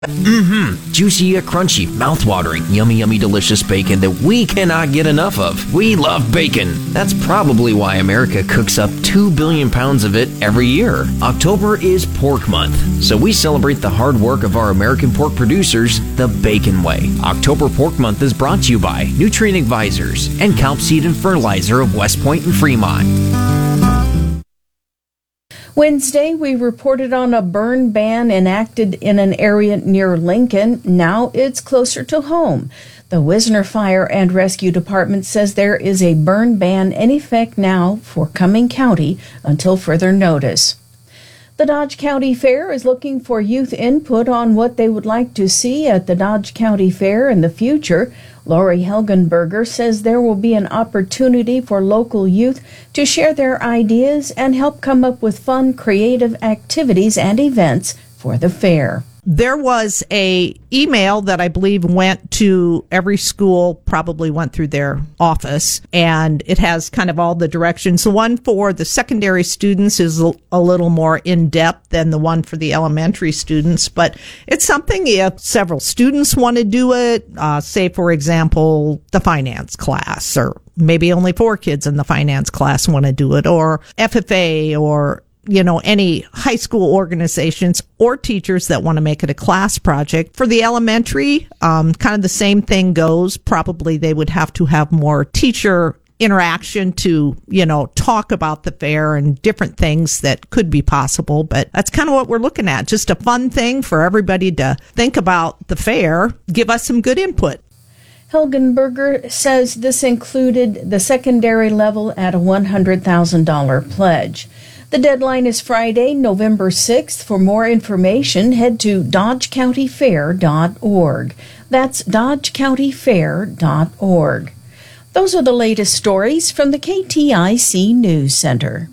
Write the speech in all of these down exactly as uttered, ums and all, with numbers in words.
Mmm, juicy, crunchy, mouth-watering, yummy, yummy, delicious bacon that we cannot get enough of. We love bacon. That's probably why America cooks up two billion pounds of it every year. October is Pork Month, so we celebrate the hard work of our American pork producers the bacon way. October Pork Month is brought to you by Nutrient Advisors and Calp Seed and Fertilizer of West Point and Fremont. Wednesday, we reported on a burn ban enacted in an area near Lincoln. Now it's closer to home. The Wisner Fire and Rescue Department says there is a burn ban in effect now for Cumming County until further notice. The Dodge County Fair is looking for youth input on what they would like to see at the Dodge County Fair in the future. Lori Helgenberger says there will be an opportunity for local youth to share their ideas and help come up with fun, creative activities and events for the fair. There was a email that I believe went to every school, probably went through their office, and it has kind of all the directions. The one for the secondary students is a little more in-depth than the one for the elementary students, but it's something if several students want to do it, uh, say, for example, the finance class, or maybe only four kids in the finance class want to do it, or F F A, or you know, any high school organizations or teachers that want to make it a class project. For the elementary, um, kind of the same thing goes. Probably they would have to have more teacher interaction to, you know, talk about the fair and different things that could be possible. But that's kind of what we're looking at. Just a fun thing for everybody to think about the fair, give us some good input. Helgenberger says this included the secondary level at a one hundred thousand dollars pledge. The deadline is Friday, November sixth. For more information, head to dodge county fair dot org. That's dodge county fair dot org. Those are the latest stories from the K T I C News Center.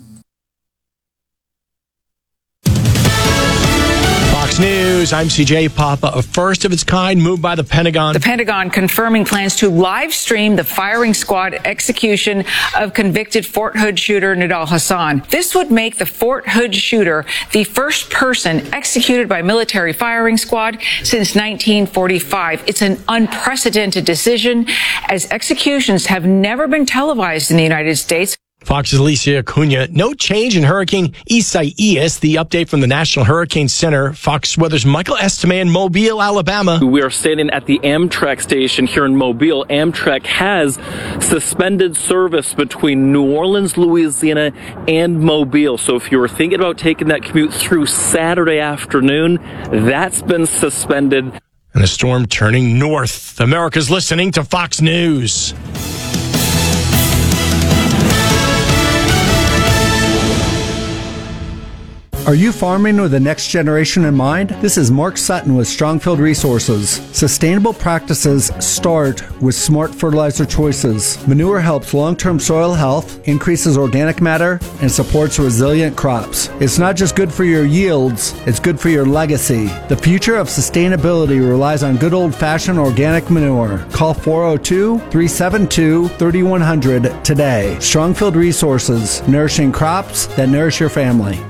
News. I'm C J Papa. A first of its kind move by the Pentagon. The Pentagon confirming plans to live stream the firing squad execution of convicted Fort Hood shooter Nidal Hasan. This would make the Fort Hood shooter the first person executed by military firing squad since nineteen forty-five. It's an unprecedented decision, as executions have never been televised in the United States. Fox's Alicia Acuna. No change in Hurricane Isaias. The update from the National Hurricane Center. Fox Weather's Michael Estime in Mobile, Alabama. We are standing at the Amtrak station here in Mobile. Amtrak has suspended service between New Orleans, Louisiana, and Mobile. So if you were thinking about taking that commute through Saturday afternoon, that's been suspended. And the storm turning north. America's listening to Fox News. Are you farming with the next generation in mind? This is Mark Sutton with Strongfield Resources. Sustainable practices start with smart fertilizer choices. Manure helps long-term soil health, increases organic matter, and supports resilient crops. It's not just good for your yields, it's good for your legacy. The future of sustainability relies on good old-fashioned organic manure. Call four oh two, three seven two, three one zero zero today. Strongfield Resources, nourishing crops that nourish your family.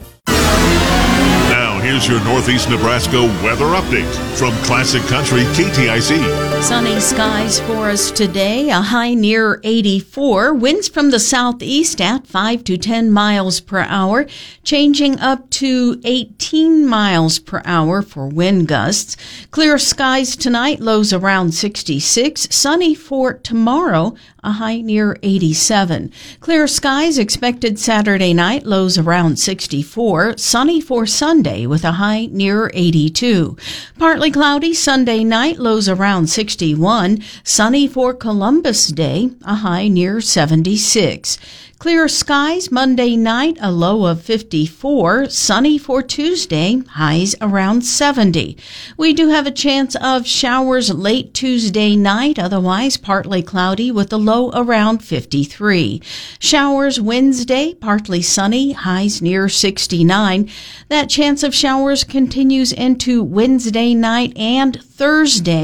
Here's your Northeast Nebraska weather update from Classic Country K T I C. Sunny skies for us today, a high near eighty-four. Winds from the southeast at five to ten miles per hour, changing up to eighteen miles per hour for wind gusts. Clear skies tonight, lows around sixty-six. Sunny for tomorrow, a high near eighty-seven. Clear skies expected Saturday night, lows around sixty-four. Sunny for Sunday with a high near eighty-two. Partly cloudy Sunday night, lows around sixty-one. Sunny for Columbus Day, a high near seventy-six. Clear skies Monday night, a low of fifty-four. Sunny for Tuesday, highs around seventy. We do have a chance of showers late Tuesday night, otherwise partly cloudy with a low around fifty-three. Showers Wednesday, partly sunny, highs near sixty-nine. That chance of showers continues into Wednesday night and Thursday.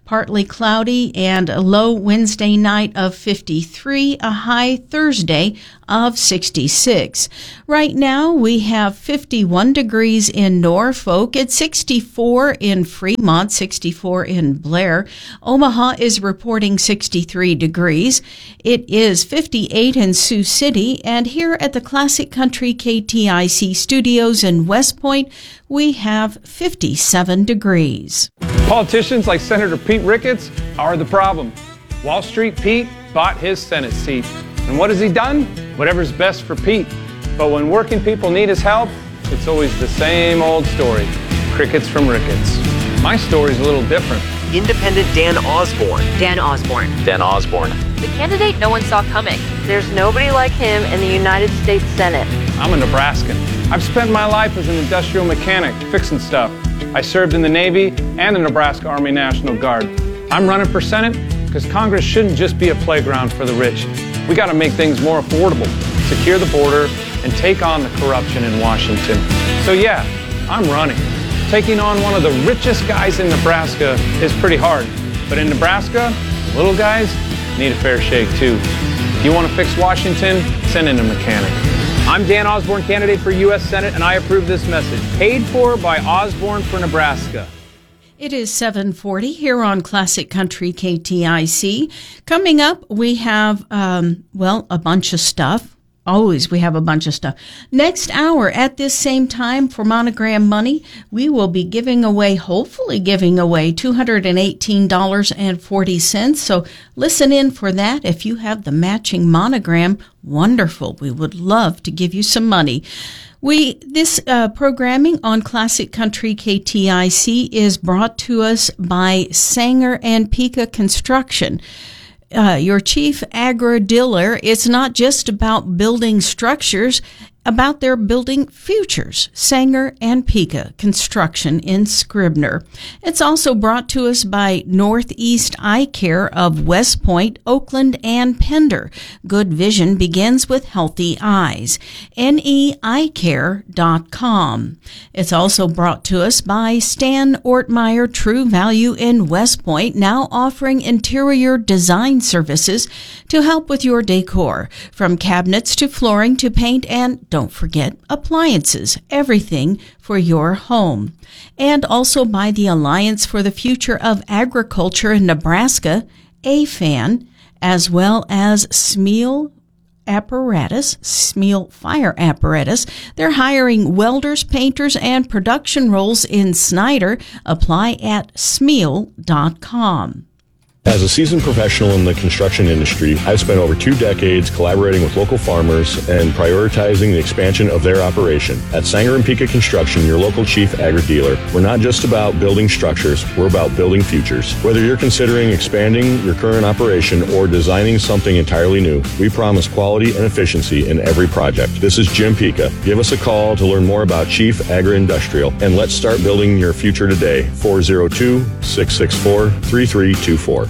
partly cloudy, and a low Wednesday night of fifty-three, a high Thursday of sixty-six. Right now, we have fifty-one degrees in Norfolk. It's sixty-four in Fremont, sixty-four in Blair. Omaha is reporting sixty-three degrees. It is fifty-eight in Sioux City. And here at the Classic Country K T I C studios in West Point, we have fifty-seven degrees. Politicians like Senator Pete Ricketts are the problem. Wall Street Pete bought his Senate seat. And what has he done? Whatever's best for Pete. But when working people need his help, it's always the same old story. Crickets from Ricketts. My story's a little different. Independent Dan Osborne. Dan Osborne. Dan Osborne. The candidate no one saw coming. There's nobody like him in the United States Senate. I'm a Nebraskan. I've spent my life as an industrial mechanic, fixing stuff. I served in the Navy and the Nebraska Army National Guard. I'm running for Senate because Congress shouldn't just be a playground for the rich. We got to make things more affordable, secure the border, and take on the corruption in Washington. So yeah, I'm running. Taking on one of the richest guys in Nebraska is pretty hard. But in Nebraska, the little guys need a fair shake too. If you want to fix Washington, send in a mechanic. I'm Dan Osborne, candidate for U S Senate, and I approve this message. Paid for by Osborne for Nebraska. It is seven forty here on Classic Country K T I C. Coming up, we have, um, well, a bunch of stuff. Always we have a bunch of stuff. Next hour at this same time for Monogram Money, we will be giving away, hopefully giving away two hundred eighteen dollars and forty cents. So listen in for that. If you have the matching monogram, wonderful. We would love to give you some money. We This uh, programming on Classic Country K T I C is brought to us by Sanger and Pika Construction. Uh, your chief agri-dealer. It's not just about building structures, about their building futures. Sanger and Pika Construction in Scribner. It's also brought to us by Northeast Eye Care of West Point, Oakland, and Pender. Good vision begins with healthy eyes. N E eye care dot com. It's also brought to us by Stan Ortmeyer True Value in West Point, now offering interior design services to help with your decor, from cabinets to flooring to paint, and don't forget appliances, everything for your home. And also by the Alliance for the Future of Agriculture in Nebraska, A F A N, as well as Smeal Apparatus, Smeal Fire Apparatus. They're hiring welders, painters, and production roles in Snyder. Apply at smeal dot com. As a seasoned professional in the construction industry, I've spent over two decades collaborating with local farmers and prioritizing the expansion of their operation. At Sanger and Pika Construction, your local chief agri-dealer, we're not just about building structures, we're about building futures. Whether you're considering expanding your current operation or designing something entirely new, we promise quality and efficiency in every project. This is Jim Pika. Give us a call to learn more about Chief Agri-Industrial, and let's start building your future today. four oh two, six six four, three three two four.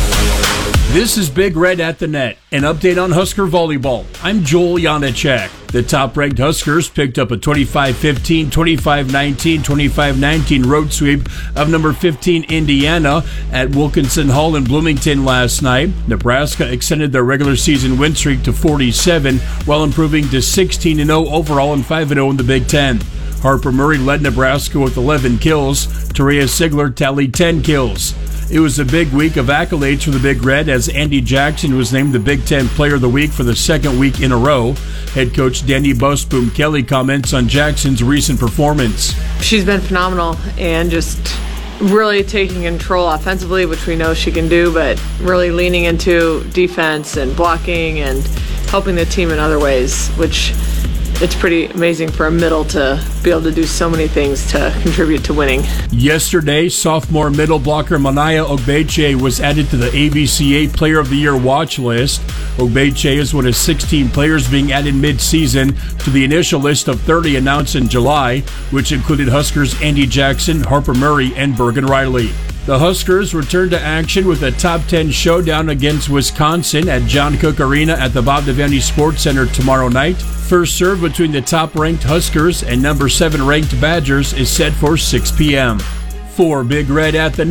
This is Big Red at the Net, an update on Husker volleyball. I'm Joel Janacek. The top-ranked Huskers picked up a twenty-five fifteen, twenty-five nineteen, twenty-five nineteen road sweep of number fifteen Indiana at Wilkinson Hall in Bloomington last night. Nebraska extended their regular season win streak to forty-seven, while improving to sixteen and oh overall and five and oh in the Big Ten. Harper Murray led Nebraska with eleven kills. Taria Sigler tallied ten kills. It was a big week of accolades for the Big Red as Andy Jackson was named the Big Ten Player of the Week for the second week in a row. Head coach Danny Busboom Kelly comments on Jackson's recent performance. She's been phenomenal and just really taking control offensively, which we know she can do, but really leaning into defense and blocking and helping the team in other ways, which it's pretty amazing for a middle to be able to do so many things to contribute to winning. Yesterday, sophomore middle blocker Manaya Ogbeche was added to the A B C A Player of the Year watch list. Ogbeche is one of sixteen players being added mid-season to the initial list of thirty announced in July, which included Huskers Andy Jackson, Harper Murray, and Bergen Riley. The Huskers return to action with a top ten showdown against Wisconsin at John Cook Arena at the Bob Devaney Sports Center tomorrow night. First serve between the top-ranked Huskers and number seven ranked Badgers is set for six p.m. For Big Red at the Net,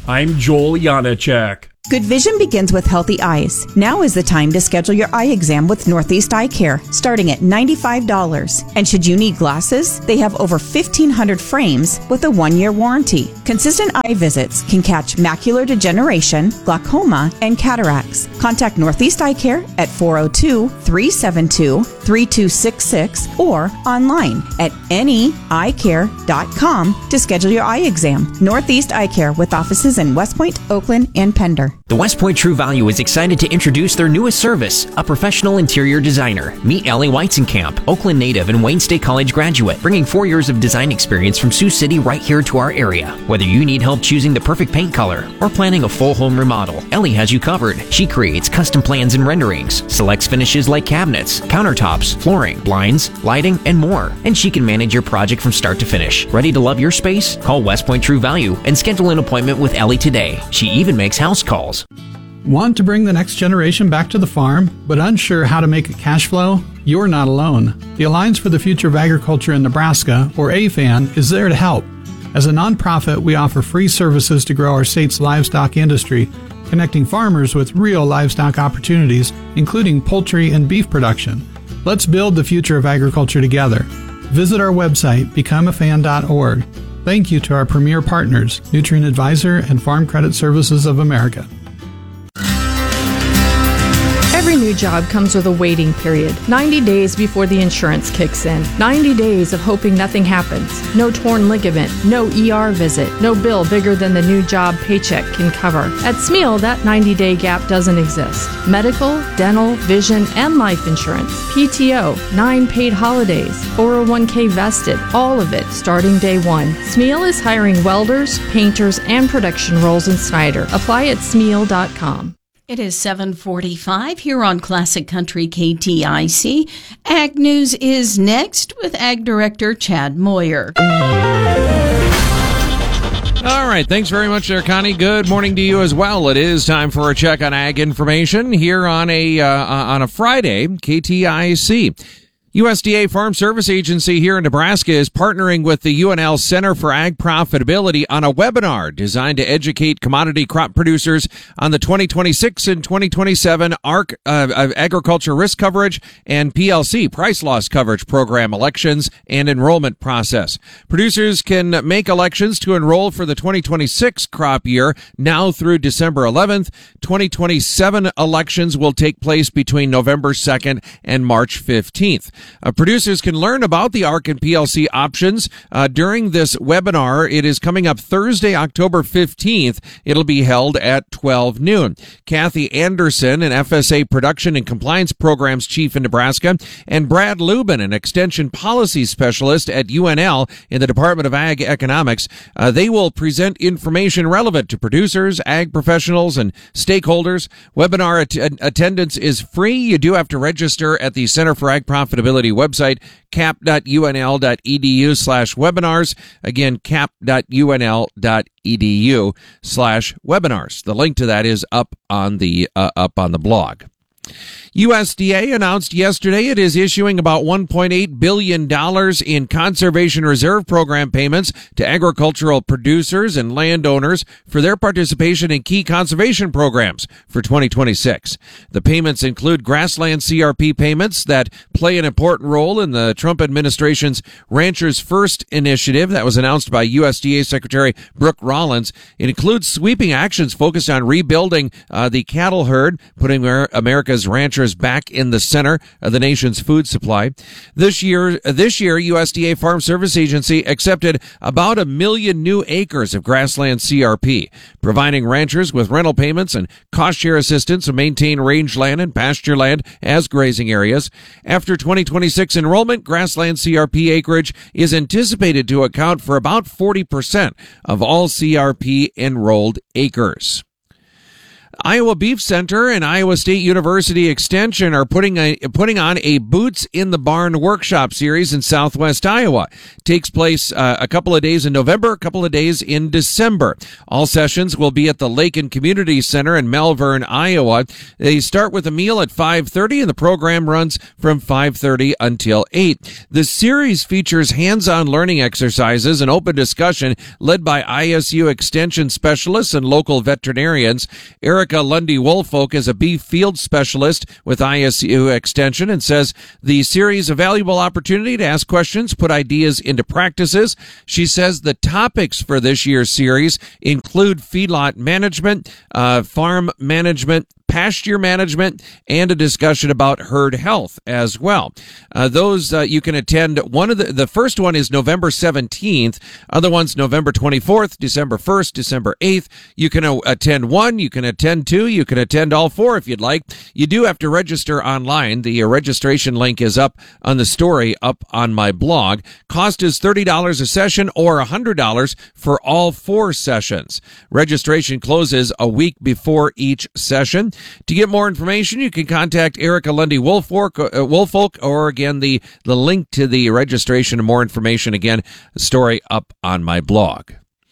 I'm Joel Janacek. Good vision begins with healthy eyes. Now is the time to schedule your eye exam with Northeast Eye Care, starting at ninety-five dollars. And should you need glasses, they have over fifteen hundred frames with a one-year warranty. Consistent eye visits can catch macular degeneration, glaucoma, and cataracts. Contact Northeast Eye Care at four oh two, three seven two, three two six six or online at any eye care dot com to schedule your eye exam. Northeast Eye Care with offices in West Point, Oakland, and Pender. The West Point True Value is excited to introduce their newest service, a professional interior designer. Meet Ellie Weizenkamp, Oakland native and Wayne State College graduate, bringing four years of design experience from Sioux City right here to our area. Whether you need help choosing the perfect paint color or planning a full home remodel, Ellie has you covered. She creates custom plans and renderings, selects finishes like cabinets, countertops, flooring, blinds, lighting, and more. And she can manage your project from start to finish. Ready to love your space? Call West Point True Value and schedule an appointment with Ellie today. She even makes house calls. Want to bring the next generation back to the farm, but unsure how to make it cash flow? You're not alone. The Alliance for the Future of Agriculture in Nebraska, or A F A N, is there to help. As a nonprofit, we offer free services to grow our state's livestock industry, connecting farmers with real livestock opportunities, including poultry and beef production. Let's build the future of agriculture together. Visit our website, become a fan dot org. Thank you to our premier partners, Nutrient Advisor and Farm Credit Services of America. Every new job comes with a waiting period. ninety days before the insurance kicks in. ninety days of hoping nothing happens. No torn ligament, no E R visit, no bill bigger than the new job paycheck can cover. At S M E A L, that ninety-day gap doesn't exist. Medical, dental, vision, and life insurance. P T O, nine paid holidays, four oh one k vested, all of it starting day one. S M E A L is hiring welders, painters, and production roles in Snyder. Apply at S M E A L dot com. It is seven forty-five here on Classic Country K T I C. Ag News is next with Ag Director Chad Moyer. All right. Thanks very much there, Connie. Good morning to you as well. It is time for a check on ag information here on a uh, on a Friday, K T I C. U S D A Farm Service Agency here in Nebraska is partnering with the U N L Center for Ag Profitability on a webinar designed to educate commodity crop producers on the twenty twenty-six and twenty twenty-seven A R C uh, Agriculture Risk Coverage and P L C Price Loss Coverage Program elections and enrollment process. Producers can make elections to enroll for the twenty twenty-six crop year now through December eleventh. twenty twenty-seven elections will take place between November second and March fifteenth. Uh, producers can learn about the A R C and P L C options uh, during this webinar. It is coming up Thursday, October fifteenth. It'll be held at twelve noon. Kathy Anderson, an F S A Production and Compliance Programs Chief in Nebraska, and Brad Lubin, an Extension Policy Specialist at U N L in the Department of Ag Economics, uh, they will present information relevant to producers, ag professionals, and stakeholders. Webinar at- attendance is free. You do have to register at the Center for Ag Profitability website, cap dot U N L dot E D U slash webinars. Again, cap dot U N L dot E D U slash webinars. The link to that is up on the uh, up on the blog. U S D A announced yesterday it is issuing about one point eight billion dollars in Conservation Reserve Program payments to agricultural producers and landowners for their participation in key conservation programs for twenty twenty-six. The payments include grassland C R P payments that play an important role in the Trump administration's Ranchers First initiative that was announced by U S D A Secretary Brooke Rollins. It includes sweeping actions focused on rebuilding uh, the cattle herd, putting America's ranchers back in the center of the nation's food supply. This year, this year, U S D A Farm Service Agency accepted about a million new acres of grassland C R P, providing ranchers with rental payments and cost share assistance to maintain rangeland and pasture land as grazing areas. After twenty twenty-six enrollment, grassland C R P acreage is anticipated to account for about forty percent of all C R P enrolled acres. Iowa Beef Center and Iowa State University Extension are putting a, putting on a Boots in the Barn workshop series in Southwest Iowa. It takes place uh, a couple of days in November, a couple of days in December. All sessions will be at the Lakin Community Center in Malvern, Iowa. They start with a meal at five thirty, and the program runs from five thirty until eight. The series features hands-on learning exercises and open discussion led by I S U Extension specialists and local veterinarians. Erica Lundy-Woolfolk is a beef field specialist with I S U Extension and says the series a valuable opportunity to ask questions, put ideas into practices. She says the topics for this year's series include feedlot management, uh, farm management, pasture management, and a discussion about herd health as well. Uh, those uh, you can attend. One of the the first one is November seventeenth. Other ones November twenty-fourth, December first, December eighth. You can uh, attend one. You can attend two. You can attend all four if you'd like. You do have to register online. The uh, registration link is up on the story up on my blog. Cost is thirty dollars a session or one hundred dollars for all four sessions. Registration closes a week before each session. To get more information, you can contact Erica Lundy-Woolfolk, uh, Woolfolk, or again, the, the link to the registration and more information, again, story up on my blog.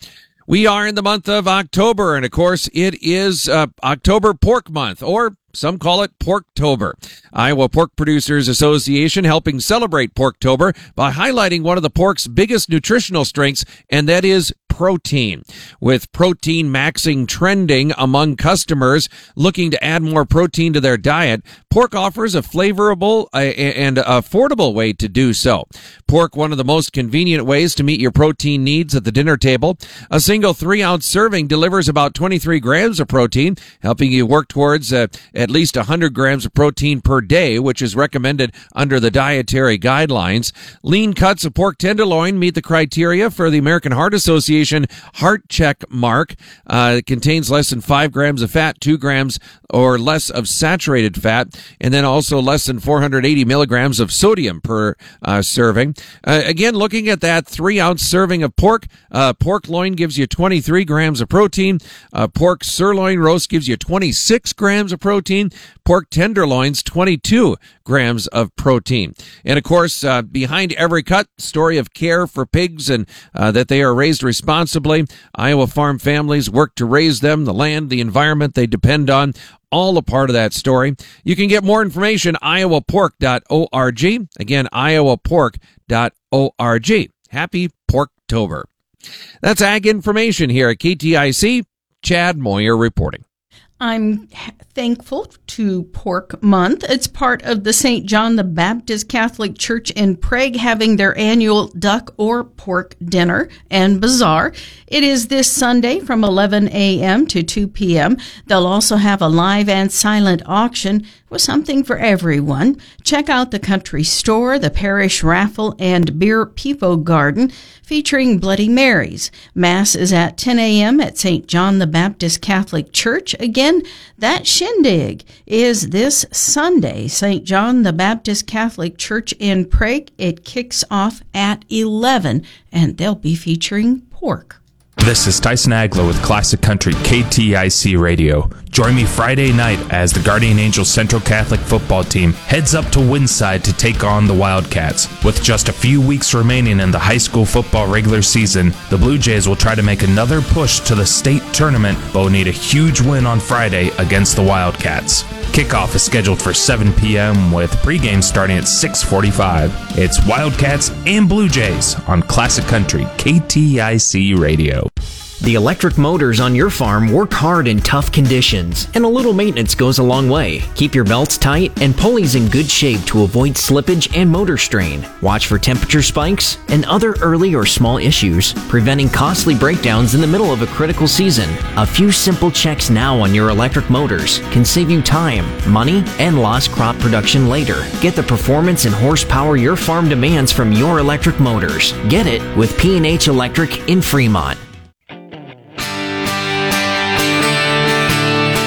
We are in the month of October, and of course, it is uh, October Pork Month, or some call it Porktober. Iowa Pork Producers Association helping celebrate Porktober by highlighting one of the pork's biggest nutritional strengths, and that is protein. With protein maxing trending among customers looking to add more protein to their diet, pork offers a flavorable uh, and affordable way to do so. Pork, one of the most convenient ways to meet your protein needs at the dinner table. A single three-ounce serving delivers about twenty-three grams of protein, helping you work towards uh, at least one hundred grams of protein per day, which is recommended under the dietary guidelines. Lean cuts of pork tenderloin meet the criteria for the American Heart Association Heart Check mark. Uh, it contains less than five grams of fat, two grams or less of saturated fat, and then also less than four hundred eighty milligrams of sodium per uh, serving. Uh, again, looking at that three-ounce serving of pork, uh, pork loin gives you twenty-three grams of protein. Uh, pork sirloin roast gives you twenty-six grams of protein. Pork tenderloins, twenty-two grams of protein. And of course, uh, behind every cut, story of care for pigs and uh, that they are raised responsibly. Iowa farm families work to raise them, the land, the environment they depend on, all a part of that story. You can get more information, iowa pork dot org. Again, iowa pork dot org. Happy Porktober. That's Ag Information here at K T I C. Chad Moyer reporting. I'm thankful to Pork Month. It's part of the Saint John the Baptist Catholic Church in Prague having their annual duck or pork dinner and bazaar. It is this Sunday from eleven a.m. to two p.m. They'll also have a live and silent auction with something for everyone. Check out the country store, the parish raffle, and beer Pivo garden featuring Bloody Marys. Mass is at ten a.m. at Saint John the Baptist Catholic Church. Again, that shindig is this Sunday, Saint John the Baptist Catholic Church in Prague. It kicks off at eleven, and they'll be featuring pork. This is Tyson Aglow with Classic Country K T I C Radio. Join me Friday night as the Guardian Angels Central Catholic football team heads up to Windside to take on the Wildcats. With just a few weeks remaining in the high school football regular season, the Blue Jays will try to make another push to the state tournament, but will need a huge win on Friday against the Wildcats. Kickoff is scheduled for seven p.m. with pregame starting at six forty-five. It's Wildcats and Blue Jays on Classic Country K T I C Radio. The electric motors on your farm work hard in tough conditions, and a little maintenance goes a long way. Keep your belts tight and pulleys in good shape to avoid slippage and motor strain. Watch for temperature spikes and other early or small issues, preventing costly breakdowns in the middle of a critical season. A few simple checks now on your electric motors can save you time, money, and lost crop production later. Get the performance and horsepower your farm demands from your electric motors. Get it with P and H Electric in Fremont.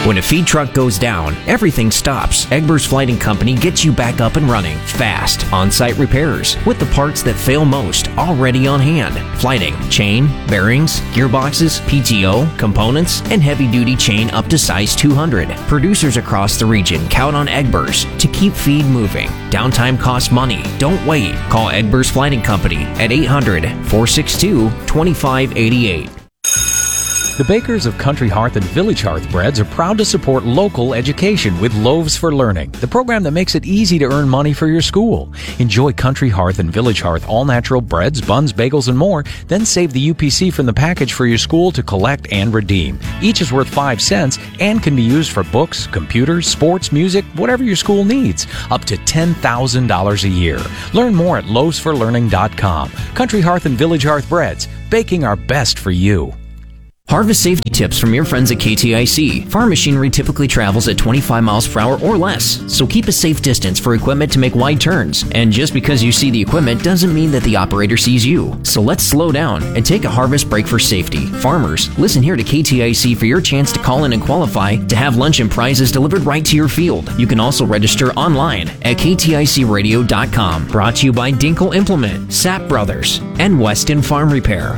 When a feed truck goes down, everything stops. Egbers Flighting Company gets you back up and running fast. On-site repairs with the parts that fail most already on hand. Flighting, chain, bearings, gearboxes, P T O, components, and heavy-duty chain up to size two hundred. Producers across the region count on Egbers to keep feed moving. Downtime costs money. Don't wait. Call Egbers Flighting Company at eight hundred, four six two, two five eight eight. The bakers of Country Hearth and Village Hearth Breads are proud to support local education with Loaves for Learning, the program that makes it easy to earn money for your school. Enjoy Country Hearth and Village Hearth all-natural breads, buns, bagels, and more. Then save the U P C from the package for your school to collect and redeem. Each is worth five cents and can be used for books, computers, sports, music, whatever your school needs. Up to ten thousand dollars a year. Learn more at loaves for learning dot com. Country Hearth and Village Hearth Breads, baking our best for you. Harvest safety tips from your friends at K T I C. Farm machinery typically travels at twenty-five miles per hour or less, so keep a safe distance for equipment to make wide turns. And just because you see the equipment doesn't mean that the operator sees you. So let's slow down and take a harvest break for safety. Farmers, listen here to K T I C for your chance to call in and qualify to have lunch and prizes delivered right to your field. You can also register online at K T I C radio dot com. Brought to you by Dinkle Implement, Sapp Brothers, and Weston Farm Repair.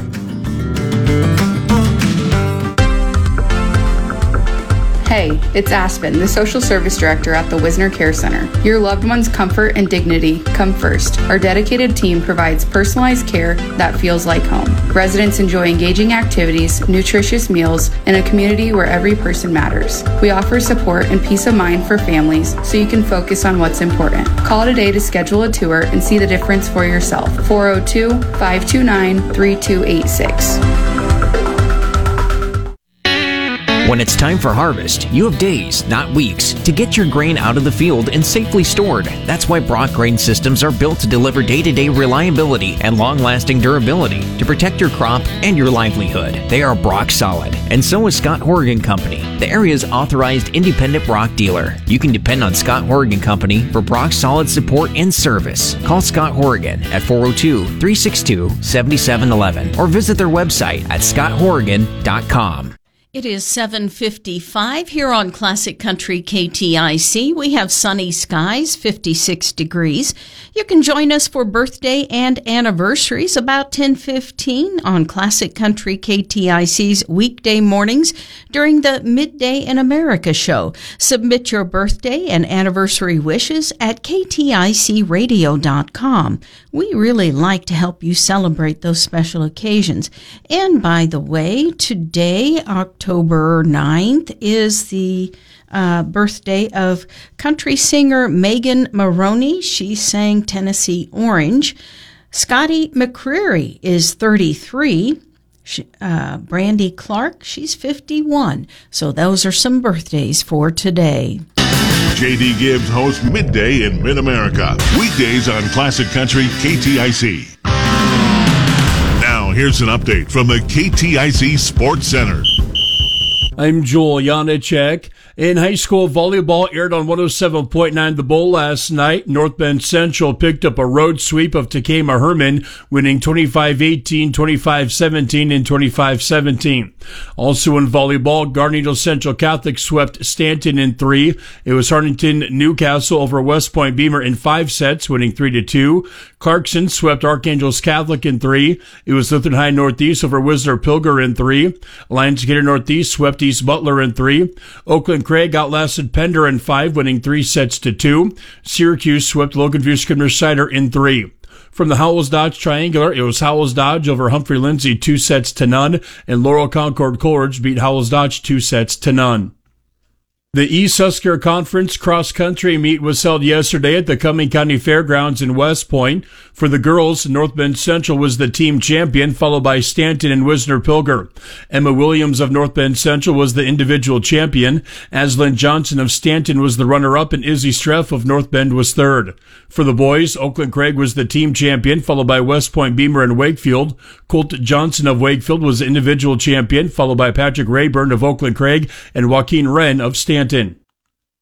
Hey, it's Aspen, the Social Service Director at the Wisner Care Center. Your loved one's comfort and dignity come first. Our dedicated team provides personalized care that feels like home. Residents enjoy engaging activities, nutritious meals, and a community where every person matters. We offer support and peace of mind for families so you can focus on what's important. Call today to schedule a tour and see the difference for yourself. four oh two, five two nine, three two eight six. When it's time for harvest, you have days, not weeks, to get your grain out of the field and safely stored. That's why Brock Grain Systems are built to deliver day-to-day reliability and long-lasting durability to protect your crop and your livelihood. They are Brock Solid, and so is Scott Horrigan Company, the area's authorized independent Brock dealer. You can depend on Scott Horrigan Company for Brock Solid support and service. Call Scott Horrigan at four oh two, three six two, seven seven one one or visit their website at scott horrigan dot com. It is seven fifty-five here on Classic Country K T I C. We have sunny skies, fifty-six degrees. You can join us for birthday and anniversaries about ten fifteen on Classic Country K T I C's weekday mornings during the Midday in America show. Submit your birthday and anniversary wishes at K T I C radio dot com. We really like to help you celebrate those special occasions. And by the way, today, October ninth, is the uh, birthday of country singer Megan Maroney. She sang Tennessee Orange. Scotty McCreery is thirty-three. She, uh, Brandy Clark, she's fifty-one. So those are some birthdays for today. J D. Gibbs hosts Midday in Mid-America. Weekdays on Classic Country K T I C. Now, here's an update from the K T I C Sports Center. I'm Joel Janacek. In high school volleyball, aired on one oh seven point nine The Bull last night. North Bend Central picked up a road sweep of Takema Herman, winning twenty-five eighteen, twenty-five seventeen, and twenty-five seventeen. Also in volleyball, Garden Angel Central Catholic swept Stanton in three. It was Hartington Newcastle over West Point Beamer in five sets, winning three to two. Clarkson swept Archangels Catholic in three. It was Lutheran High Northeast over Whistler Pilger in three. Alliance Gator Northeast swept East Butler in three. Oakland Craig outlasted Pender in five, winning three sets to two. Syracuse swept Logan View Scribner Cider in three. From the Howells Dodge Triangular, it was Howells Dodge over Humphrey Lindsay two sets to none, and Laurel Concord Coleridge beat Howells Dodge two sets to none. The East Husker Conference Cross Country meet was held yesterday at the Cumming County Fairgrounds in West Point. For the girls, North Bend Central was the team champion, followed by Stanton and Wisner Pilger. Emma Williams of North Bend Central was the individual champion. Aslan Johnson of Stanton was the runner-up, and Izzy Streff of North Bend was third. For the boys, Oakland Craig was the team champion, followed by West Point Beamer and Wakefield. Colt Johnson of Wakefield was the individual champion, followed by Patrick Rayburn of Oakland Craig and Joaquin Wren of Stanton.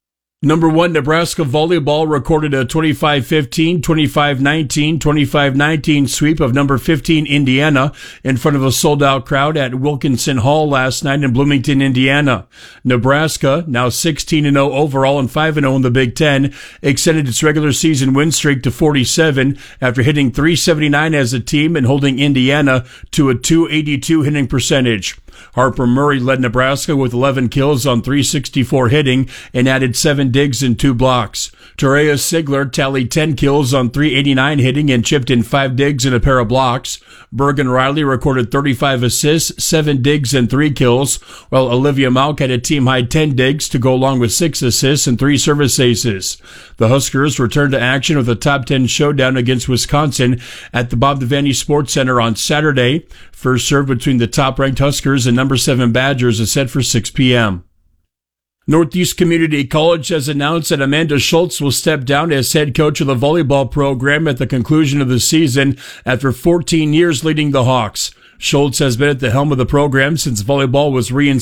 Number one, Nebraska volleyball recorded a twenty-five fifteen, twenty-five nineteen, twenty-five nineteen sweep of number fifteen Indiana in front of a sold-out crowd at Wilkinson Hall last night in Bloomington, Indiana. Nebraska, now sixteen and oh overall and five and oh in the Big Ten, extended its regular season win streak to forty-seven after hitting three seventy-nine as a team and holding Indiana to a two eighty-two hitting percentage. Harper Murray led Nebraska with eleven kills on three sixty-four hitting and added seven digs and two blocks. Torreya Sigler tallied ten kills on three eighty-nine hitting and chipped in five digs and a pair of blocks. Bergen Riley recorded thirty-five assists, seven digs and three kills, while Olivia Malk had a team-high ten digs to go along with six assists and three service aces. The Huskers returned to action with a top ten showdown against Wisconsin at the Bob Devaney Sports Center on Saturday. First serve between the top-ranked Huskers and number seven Badgers is set for six p.m. Northeast Community College has announced that Amanda Schultz will step down as head coach of the volleyball program at the conclusion of the season after fourteen years leading the Hawks. Schultz has been at the helm of the program since volleyball was reinstated